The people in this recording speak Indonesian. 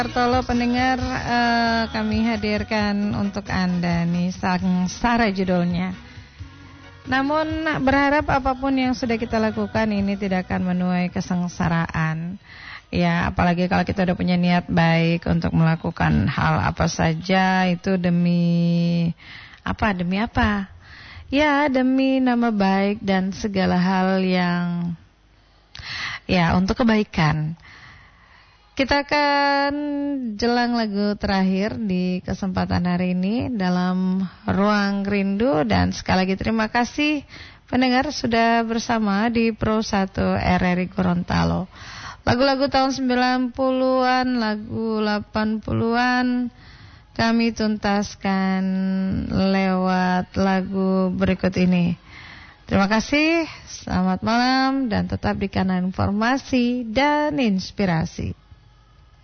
Tolo pendengar, kami hadirkan untuk Anda nih Sangsara judulnya. Namun berharap apapun yang sudah kita lakukan ini tidak akan menuai kesengsaraan. Ya, apalagi kalau kita udah punya niat baik untuk melakukan hal apa saja itu demi apa? Ya, demi nama baik dan segala hal yang ya untuk kebaikan. Kita akan jelang lagu terakhir di kesempatan hari ini dalam Ruang Rindu. Dan sekali lagi terima kasih pendengar sudah bersama di Pro 1 RRI Gorontalo. Lagu-lagu tahun 90-an, lagu 80-an kami tuntaskan lewat lagu berikut ini. Terima kasih, selamat malam dan tetap di kanan informasi dan inspirasi.